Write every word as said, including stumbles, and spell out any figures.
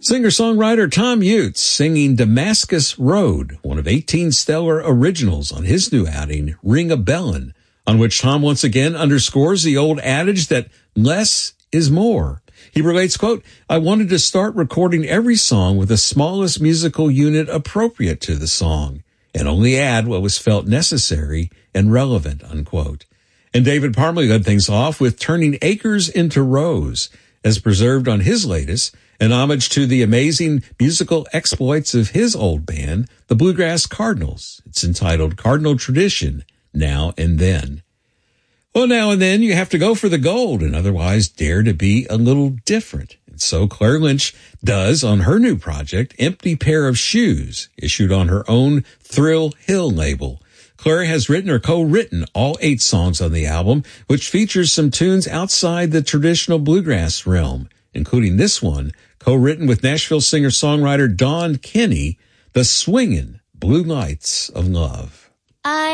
Singer-songwriter Tom Utz singing Damascus Road, one of eighteen stellar originals on his new outing, Ring a Bellin', on which Tom once again underscores the old adage that less is more. He relates, quote, I wanted to start recording every song with the smallest musical unit appropriate to the song and only add what was felt necessary and relevant, unquote. And David Parmley led things off with Turning Acres into Rows, as preserved on his latest, an homage to the amazing musical exploits of his old band, the Bluegrass Cardinals. It's entitled Cardinal Tradition, Now and Then. Well, now and then you have to go for the gold and otherwise dare to be a little different. And so Claire Lynch does on her new project, Empty Pair of Shoes, issued on her own Thrill Hill label. Claire has written or co-written all eight songs on the album, which features some tunes outside the traditional bluegrass realm, including this one, co-written with Nashville singer-songwriter Don Kenny, The Swingin' Blue Lights of Love. I